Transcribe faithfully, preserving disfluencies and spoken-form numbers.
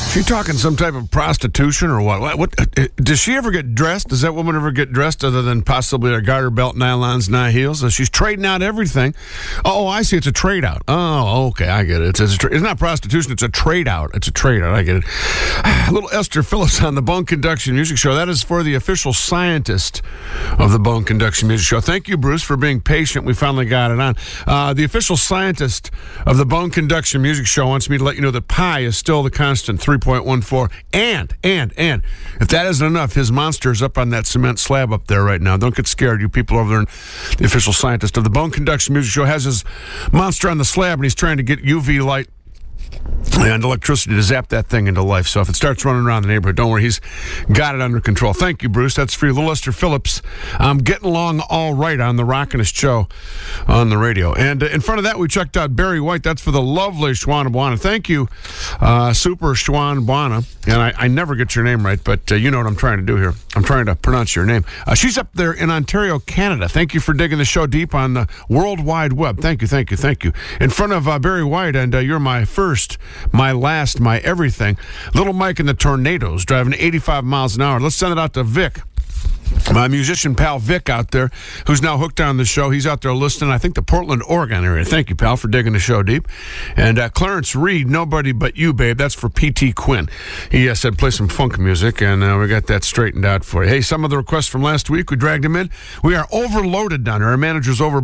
She talking some type of prostitution or what? What, what? uh, Does she ever get dressed? Does that woman ever get dressed other than possibly a garter belt, nylons, high heels? Uh, she's trading out everything. Oh, I see. It's a trade out. Oh, okay. I get it. It's, it's, a tra- it's not prostitution. It's a trade out. It's a trade out. I get it. A little Esther Phillips on the Bone Conduction Music Show. That is for the official scientist of the Bone Conduction Music Show. Thank you, Bruce, for being patient. We finally got it on. Uh, the official scientist of the Bone Conduction Music Show wants me to let you know that pi is still the constant, three point one four. And, and, and, if that isn't enough, his monster is up on that cement slab up there right now. Don't get scared, you people over there. And the official scientist of the Bone Conduction Music Show has his monster on the slab, and he's trying to get U V light and electricity to zap that thing into life. So if it starts running around the neighborhood, don't worry, he's got it under control. Thank you, Bruce. That's for you, little Esther Phillips. I'm getting along all right on the Rockinest Show on the radio. And uh, in front of that, we checked out Barry White. That's for the lovely Shwana Buana. Thank you, uh, Super Shwana Buana. And I, I never get your name right, but uh, you know what I'm trying to do here. I'm trying to pronounce your name. Uh, she's up there in Ontario, Canada. Thank you for digging the show deep on the World Wide Web. Thank you, thank you, thank you. In front of uh, Barry White, and uh, you're my first, my last, my everything. Little Mike and the Tornadoes driving eighty-five miles an hour. Let's send it out to Vic. My musician pal Vic out there, who's now hooked on the show. He's out there listening, I think, the Portland, Oregon area. Thank you, pal, for digging the show deep. And uh, Clarence Reed, Nobody But You, Babe. That's for P T Quinn. He uh, said play some funk music, and uh, we got that straightened out for you. Hey, some of the requests from last week, we dragged them in. We are overloaded down here. Our manager's over.